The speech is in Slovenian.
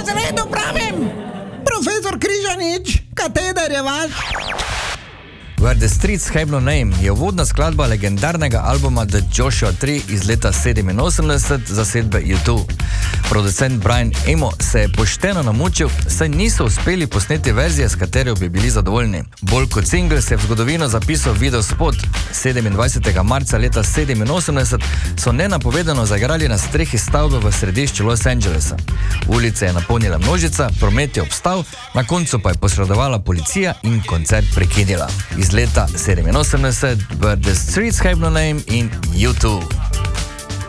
razredu pravim! Profesor Križanič, kateder je vaš? Where the Streets Have No Name je uvodna skladba legendarnega albuma The Joshua Tree iz leta 87 zasedbe U2. Producent Brian Eno se je pošteno namučil, saj niso uspeli posneti verzije, s katero bi bili zadovoljni. Bolj kot single se je v zgodovino zapisal video spot. 27. marca leta 87 so nenapovedano zaigrali na strehi stavbe v središču Los Angelesa. Ulice je napolnila množica, promet je obstal, na koncu pa je posredovala policija in koncert prekinila. Iz leta 87, Where the Streets Have No Name in U2.